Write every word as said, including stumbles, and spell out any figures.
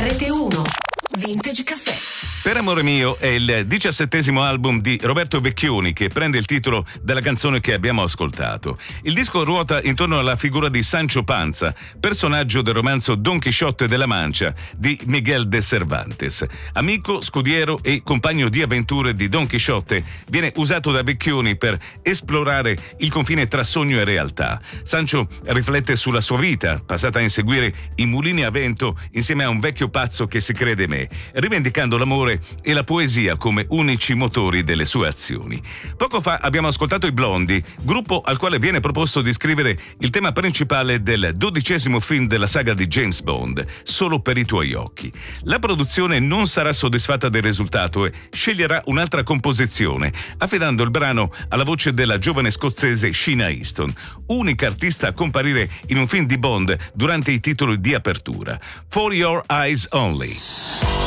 Rete uno, Vintage Caffè. Per amore mio è il diciassettesimo album di Roberto Vecchioni, che prende il titolo dalla canzone che abbiamo ascoltato. Il disco ruota intorno alla figura di Sancho Panza, personaggio del romanzo Don Chisciotte de la Mancha di Miguel de Cervantes. Amico, scudiero e compagno di avventure di Don Chisciotte, viene usato da Vecchioni per esplorare il confine tra sogno e realtà. Sancho riflette sulla sua vita, passata a inseguire i mulini a vento insieme a un vecchio pazzo che si crede me, rivendicando l'amore e la poesia come unici motori delle sue azioni. Poco fa abbiamo ascoltato i Blondie, gruppo al quale viene proposto di scrivere il tema principale del dodicesimo film della saga di James Bond, Solo per i tuoi occhi. La produzione non sarà soddisfatta del risultato e sceglierà un'altra composizione, affidando il brano alla voce della giovane scozzese Sheena Easton, unica artista a comparire in un film di Bond durante i titoli di apertura. For Your Eyes Only.